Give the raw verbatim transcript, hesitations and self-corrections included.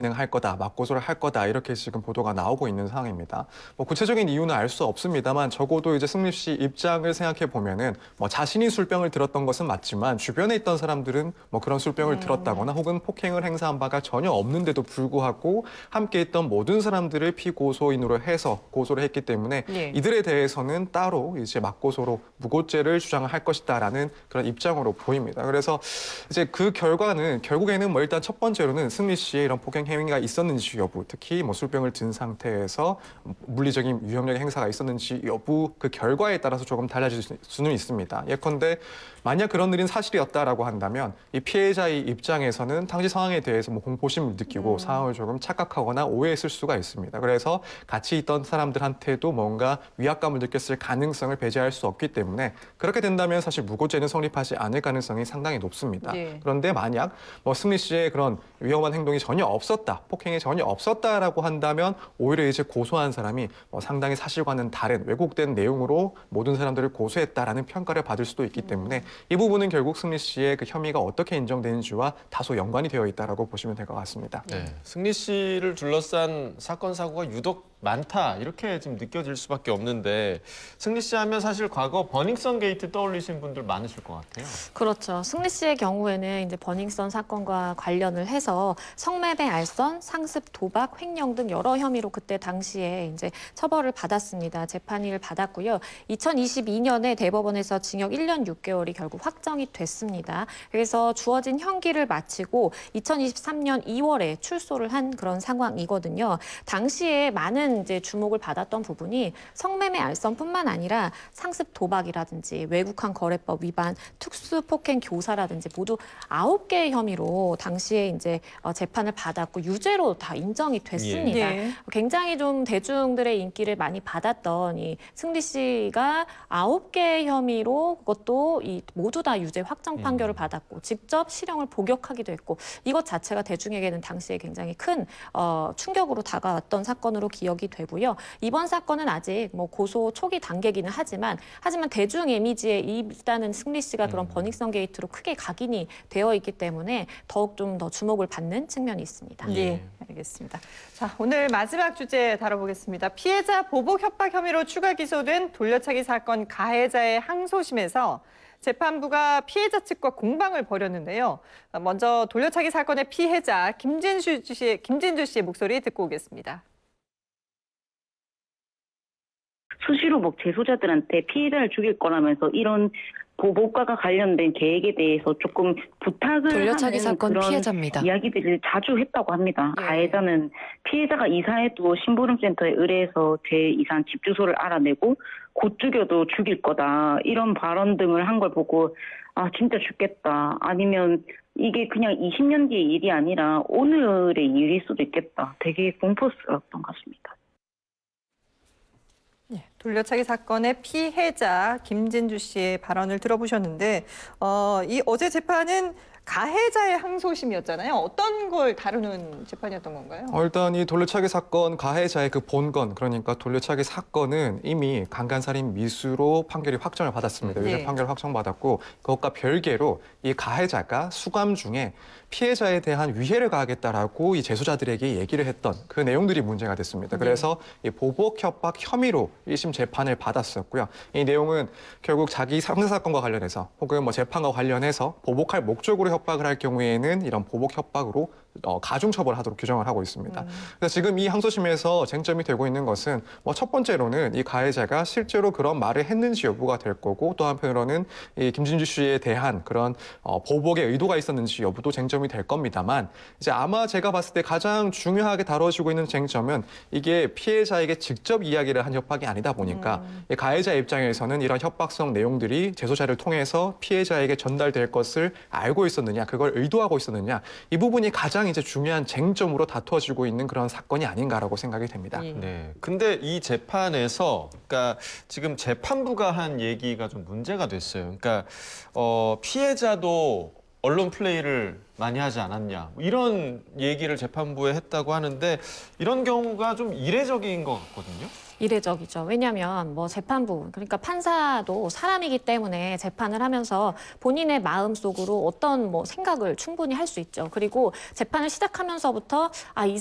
진행할 거다, 맞고소를 할 거다 이렇게 지금 보도가 나오고 있는 상황입니다. 뭐 구체적인 이유는 알 수 없습니다만 적어도 이제 승립 씨 입장을 생각해 보면은 뭐 자신이 술병을 들었던 것은 맞지만 주변에 있던 사람들은 뭐 그런 술병을 음. 들었다거나 혹은 폭행을 행사한 바가 전혀 없는데도 불구하고 함께했던 모든 사람들을 피고소인으로 해서 고소를 했기 때문에 예. 이들에 대해서는 따로 이제 맞고소로 무고죄를 주장을 할 것이다라는 그런 입장으로 보입니다. 그래서 이제 그 결과는 결국에는 뭐 일단 첫 번째로는 승리 씨의 이런 폭행 행위가 있었는지 여부, 특히 뭐 술병을 든 상태에서 물리적인 위협력의 행사가 있었는지 여부 그 결과에 따라서 조금 달라질 수는 있습니다. 예컨대 만약 그런 일은 사실이었다라고 한다면 이 피해자의 입장에서는 당시 상황에 대해서 뭐 공포심을 느끼고 음. 상황을 조금 착각하거나 오해했을 수가 있습니다. 그래서 같이 있던 사람들한테도 뭔가 위압감을 느꼈을 가능성을 배제할 수 없기 때문에 그렇게 된다면 사실 무고죄는 성립하지 않을 가능성이 상당히 높습니다. 예. 그런데 만약 뭐 승리 씨의 그런 위험한 행동이 전혀 없었다, 폭행이 전혀 없었다라고 한다면 오히려 이제 고소한 사람이 뭐 상당히 사실과는 다른 왜곡된 내용으로 모든 사람들을 고소했다라는 평가를 받을 수도 있기 때문에 이 부분은 결국 승리 씨의 그 혐의가 어떻게 인정되는지와 다소 연관이 되어 있다라고 보시면 될 것 같습니다. 네, 승리 씨를 둘러싼 사건 사고가 유독 많다 이렇게 좀 느껴질 수밖에 없는데 승리 씨 하면 사실 과거 버닝썬 게이트 떠올리신 분들 많으실 것 같아요. 그렇죠. 승리 씨의 경우에는 이제 버닝썬 사건과 관련을 해서 성매매, 알선, 상습, 도박, 횡령 등 여러 혐의로 그때 당시에 이제 처벌을 받았습니다. 재판을 받았고요. 이천이십이 년에 대법원에서 징역 일 년 육 개월이 결국 확정이 됐습니다. 그래서 주어진 형기를 마치고 이천이십삼 년 이월에 출소를 한 그런 상황이거든요. 당시에 많은 이제 주목을 받았던 부분이 성매매, 알선뿐만 아니라 상습, 도박이라든지 외국환 거래법 위반, 특수폭행 교사라든지 모두 아홉 개의 혐의로 당시에 이제 재판을 받았고 유죄로 다 인정이 됐습니다. 예. 굉장히 좀 대중들의 인기를 많이 받았던 이 승리 씨가 아홉 개의 혐의로 그것도 이 모두 다 유죄 확정 판결을 받았고 직접 실형을 복역하기도 했고 이것 자체가 대중에게는 당시에 굉장히 큰 어, 충격으로 다가왔던 사건으로 기억이 되고요. 이번 사건은 아직 뭐 고소 초기 단계기는 하지만 하지만 대중 이미지에 일단은 승리 씨가 그런 버닝썬 게이트로 크게 각인이 되어 있기 때문에 더욱 좀 더 주목을 받는 측면이 있습니다. 예, 알겠습니다. 자, 오늘 마지막 주제 다뤄보겠습니다. 피해자 보복 협박 혐의로 추가 기소된 돌려차기 사건 가해자의 항소심에서 재판부가 피해자 측과 공방을 벌였는데요. 먼저 돌려차기 사건의 피해자 김진주 씨의, 김진주 씨의 목소리 듣고 오겠습니다. 수시로 뭐 재소자들한테 피해자를 죽일 거라면서 이런 보복과 관련된 계획에 대해서 조금 부탁을 돌려차기 하는 사건 그런 피해자입니다. 이야기들을 자주 했다고 합니다. 예. 가해자는 피해자가 이사해도 심부름센터에 의뢰해서 제 이사한 집 주소를 알아내고 곧 죽여도 죽일 거다. 이런 발언 등을 한 걸 보고 아 진짜 죽겠다. 아니면 이게 그냥 이십 년 뒤의 일이 아니라 오늘의 일일 수도 있겠다. 되게 공포스러웠던 것 같습니다. 예, 돌려차기 사건의 피해자 김진주 씨의 발언을 들어보셨는데 어, 이 어제 재판은 가해자의 항소심이었잖아요. 어떤 걸 다루는 재판이었던 건가요? 어, 일단 이 돌려차기 사건 가해자의 그 본건, 그러니까 돌려차기 사건은 이미 강간살인 미수로 판결이 확정을 받았습니다. 유죄 네. 판결 확정받았고 그것과 별개로 이 가해자가 수감 중에 피해자에 대한 위해를 가하겠다라고 이 재소자들에게 얘기를 했던 그 내용들이 문제가 됐습니다. 그래서 이 보복 협박 혐의로 일 심 재판을 받았었고요. 이 내용은 결국 자기 상사 사건과 관련해서 혹은 뭐 재판과 관련해서 보복할 목적으로 협박을 할 경우에는 이런 보복 협박으로 어, 가중처벌하도록 규정을 하고 있습니다. 음. 그래서 지금 이 항소심에서 쟁점이 되고 있는 것은 뭐 첫 번째로는 이 가해자가 실제로 그런 말을 했는지 여부가 될 거고 또 한편으로는 이 김진주 씨에 대한 그런 어, 보복의 의도가 있었는지 여부도 쟁점이 될 겁니다만 이제 아마 제가 봤을 때 가장 중요하게 다뤄지고 있는 쟁점은 이게 피해자에게 직접 이야기를 한 협박이 아니다 보니까 음. 이 가해자 입장에서는 이런 협박성 내용들이 재소자를 통해서 피해자에게 전달될 것을 알고 있었느냐, 그걸 의도하고 있었느냐 이 부분이 가장 이제 중요한 쟁점으로 다투어지고 있는 그런 사건이 아닌가라고 생각이 됩니다. 예. 네, 근데 이 재판에서 그러니까 지금 재판부가 한 얘기가 좀 문제가 됐어요. 그러니까 어, 피해자도 언론 플레이를 많이 하지 않았냐 뭐 이런 얘기를 재판부에 했다고 하는데 이런 경우가 좀 이례적인 것 같거든요. 이례적이죠. 왜냐하면 뭐 재판부, 그러니까 판사도 사람이기 때문에 재판을 하면서 본인의 마음속으로 어떤 뭐 생각을 충분히 할 수 있죠. 그리고 재판을 시작하면서부터 아, 이